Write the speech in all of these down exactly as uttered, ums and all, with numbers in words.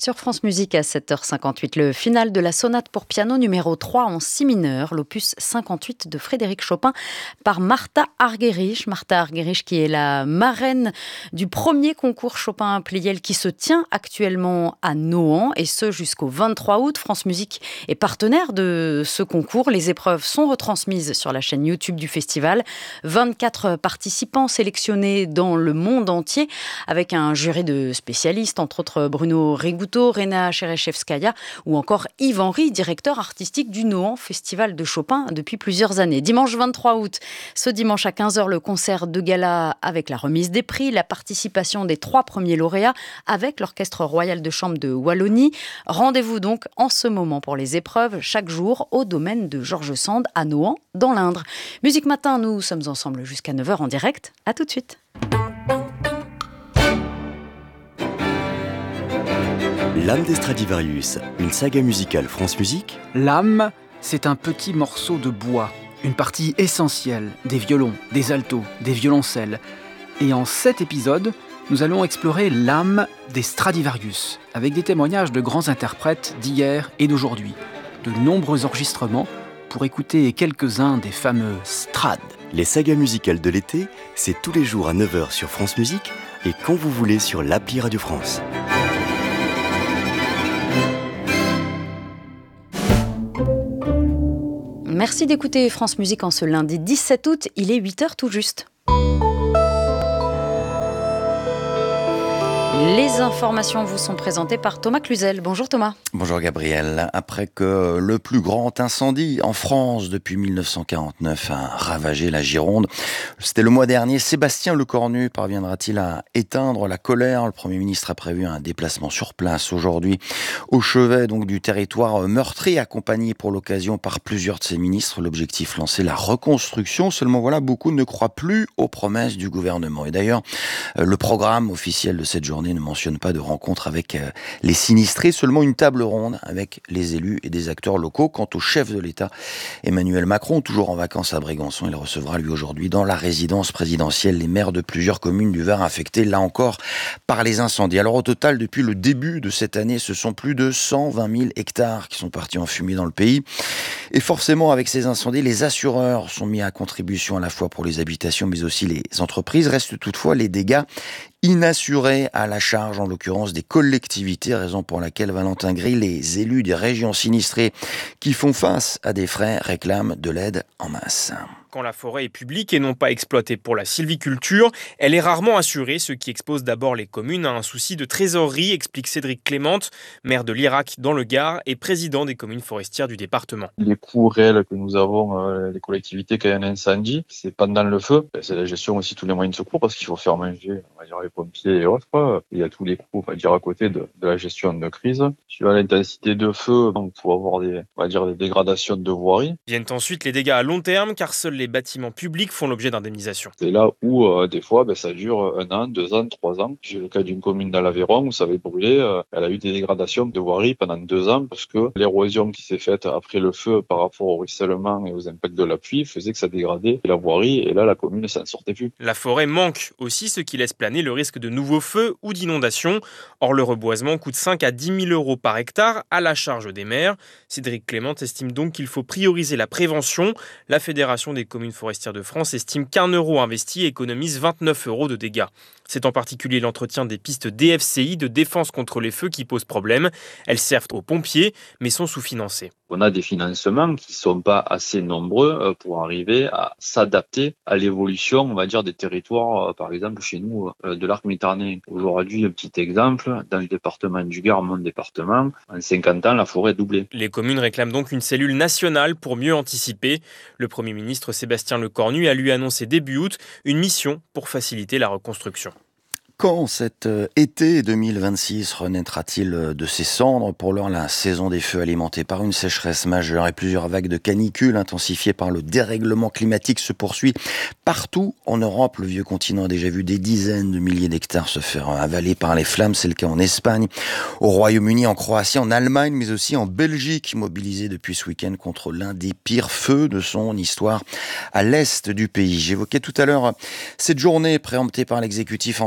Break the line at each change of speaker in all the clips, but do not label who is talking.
Sur France Musique à sept heures cinquante-huit, le final de la sonate pour piano numéro trois en si mineur, l'opus cinquante-huit de Frédéric Chopin par Martha Argerich. Martha Argerich qui est la marraine du premier concours Chopin-Pleyel qui se tient actuellement à Nohant et ce jusqu'au vingt-trois août. France Musique est partenaire de ce concours. Les épreuves sont retransmises sur la chaîne YouTube du festival. vingt-quatre participants sélectionnés dans le monde entier avec un jury de spécialistes, entre autres Bruno Rigouteau, Rena Cherechevskaya ou encore Yves Henry, directeur artistique du Nohant Festival de Chopin depuis plusieurs années. Dimanche vingt-trois août, ce dimanche à quinze heures, le concert de gala avec la remise des prix, la participation des trois premiers lauréats avec l'Orchestre Royal de Chambre de Wallonie. Rendez-vous donc en ce moment pour les épreuves, chaque jour au domaine de Georges Sand à Nohant, dans l'Indre. Musique Matin, nous sommes ensemble jusqu'à neuf heures en direct. À tout de suite.
L'âme des Stradivarius, une saga musicale France Musique.
L'âme, c'est un petit morceau de bois, une partie essentielle des violons, des altos, des violoncelles. Et en sept épisodes, nous allons explorer l'âme des Stradivarius, avec des témoignages de grands interprètes d'hier et d'aujourd'hui, de nombreux enregistrements pour écouter quelques-uns des fameux Strad.
Les sagas musicales de l'été, c'est tous les jours à neuf heures sur France Musique et quand vous voulez sur l'appli Radio France.
Merci d'écouter France Musique en ce lundi dix-sept août, il est huit heures tout juste. Les informations vous sont présentées par Thomas Cluzel. Bonjour Thomas.
Bonjour Gabriel. Après que le plus grand incendie en France depuis mille neuf cent quarante-neuf a ravagé la Gironde, c'était le mois dernier, Sébastien Lecornu parviendra-t-il à éteindre la colère ? Le Premier ministre a prévu un déplacement sur place aujourd'hui au chevet donc, du territoire meurtri, accompagné pour l'occasion par plusieurs de ses ministres. L'objectif lancé, la reconstruction. Seulement voilà, beaucoup ne croient plus aux promesses du gouvernement. Et d'ailleurs, le programme officiel de cette journée ne mentionne pas de rencontre avec euh, les sinistrés, seulement une table ronde avec les élus et des acteurs locaux. Quant au chef de l'État, Emmanuel Macron, toujours en vacances à Brégançon, il recevra lui aujourd'hui dans la résidence présidentielle les maires de plusieurs communes du Var affectées, là encore, par les incendies. Alors au total, depuis le début de cette année, ce sont plus de cent vingt mille hectares qui sont partis en fumée dans le pays. Et forcément, avec ces incendies, les assureurs sont mis à contribution à la fois pour les habitations, mais aussi les entreprises. Restent toutefois les dégâts inassurés à la charge, en l'occurrence des collectivités, raison pour laquelle Valentin Gris, les élus des régions sinistrées qui font face à des frais, réclament de l'aide en masse.
Quand la forêt est publique et non pas exploitée pour la sylviculture, elle est rarement assurée, ce qui expose d'abord les communes à un souci de trésorerie, explique Cédric Clément, maire de l'Irak dans le Gard et président des communes forestières du département.
Les coûts réels que nous avons, euh, les collectivités, quand il y a un incendie, c'est pendant le feu, c'est la gestion aussi de tous les moyens de secours parce qu'il faut faire manger, on va dire, les pompiers et autres. Quoi. Il y a tous les coûts, on va dire, à côté de, de la gestion de crise. Suivant l'intensité de feu, on peut avoir des, on va dire, des dégradations de voirie.
Viennent ensuite les dégâts à long terme, car seuls les bâtiments publics font l'objet d'indemnisation.
C'est là où, euh, des fois, ben, ça dure un an, deux ans, trois ans. J'ai le cas d'une commune dans l'Aveyron où ça avait brûlé. Euh, elle a eu des dégradations de voirie pendant deux ans parce que l'érosion qui s'est faite après le feu par rapport au ruissellement et aux impacts de la pluie faisait que ça dégradait la voirie et là, la commune ne s'en sortait plus.
La forêt manque aussi, ce qui laisse planer le risque de nouveaux feux ou d'inondations. Or, le reboisement coûte cinq à dix mille euros par hectare à la charge des maires. Cédric Clément estime donc qu'il faut prioriser la prévention. La Fédération des communes forestières de France estime qu'un euro investi économise vingt-neuf euros de dégâts. C'est en particulier l'entretien des pistes D F C I de défense contre les feux qui pose problème. Elles servent aux pompiers, mais sont sous-financées.
On a des financements qui ne sont pas assez nombreux pour arriver à s'adapter à l'évolution, on va dire, des territoires, par exemple chez nous, de l'arc méditerranéen. Aujourd'hui, un petit exemple, dans le département du Gard, mon département, en cinquante ans, la forêt est doublée.
Les communes réclament donc une cellule nationale pour mieux anticiper. Le Premier ministre Sébastien Lecornu a lui annoncé début août une mission pour faciliter la reconstruction.
Quand cet été deux mille vingt-six renaîtra-t-il de ses cendres ? Pour l'heure, la saison des feux alimentée par une sécheresse majeure et plusieurs vagues de canicule intensifiées par le dérèglement climatique se poursuit partout en Europe. Le vieux continent a déjà vu des dizaines de milliers d'hectares se faire avaler par les flammes. C'est le cas en Espagne, au Royaume-Uni, en Croatie, en Allemagne, mais aussi en Belgique, mobilisée depuis ce week-end contre l'un des pires feux de son histoire à l'est du pays. J'évoquais tout à l'heure cette journée préemptée par l'exécutif en France.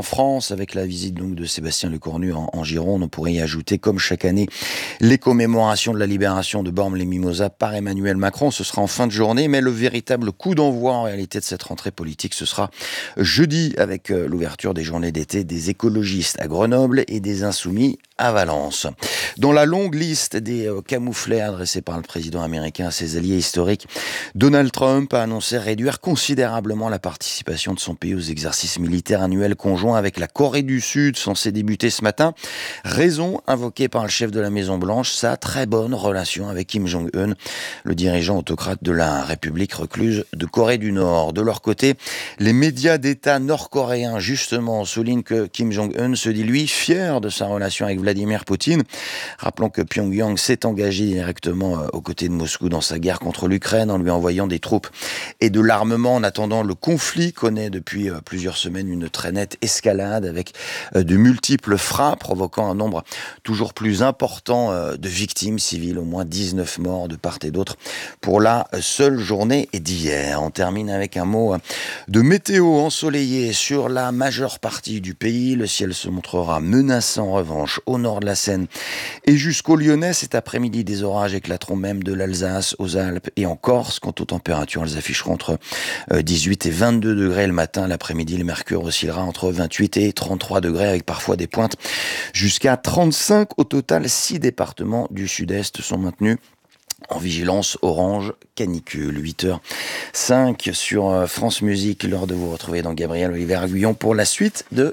France avec la visite donc de Sébastien Lecornu en, en Gironde. On pourrait y ajouter, comme chaque année, les commémorations de la libération de Bormes-les-Mimosas par Emmanuel Macron. Ce sera en fin de journée, mais le véritable coup d'envoi en réalité de cette rentrée politique, ce sera jeudi avec l'ouverture des journées d'été des écologistes à Grenoble et des insoumis à Valence. Dans la longue liste des camouflets adressés par le président américain à ses alliés historiques, Donald Trump a annoncé réduire considérablement la participation de son pays aux exercices militaires annuels conjoints avec la Corée du Sud, censés débuter ce matin. Raison invoquée par le chef de la Maison-Blanche, sa très bonne relation avec Kim Jong-un, le dirigeant autocrate de la République recluse de Corée du Nord. De leur côté, les médias d'État nord-coréens, justement, soulignent que Kim Jong-un se dit, lui, fier de sa relation avec Vladimir Poutine. Rappelons que Pyongyang s'est engagé directement aux côtés de Moscou dans sa guerre contre l'Ukraine en lui envoyant des troupes et de l'armement. En attendant, le conflit connaît depuis plusieurs semaines une très nette escalade avec de multiples frappes provoquant un nombre toujours plus important de victimes civiles, au moins dix-neuf morts de part et d'autre pour la seule journée d'hier. On termine avec un mot de météo ensoleillé sur la majeure partie du pays. Le ciel se montrera menaçant en revanche au nord de la Seine et jusqu'au Lyonnais. Cet après-midi, des orages éclateront même de l'Alsace aux Alpes et en Corse. Quant aux températures, elles afficheront entre dix-huit et vingt-deux degrés le matin. L'après-midi, le mercure oscillera entre vingt-huit et trente-trois degrés avec parfois des pointes jusqu'à trente-cinq. Au total, six départements du sud-est sont maintenus en vigilance orange canicule. huit heures cinq sur France Musique, l'heure de vous retrouver dans Gabriel Oliver Aguillon pour la suite de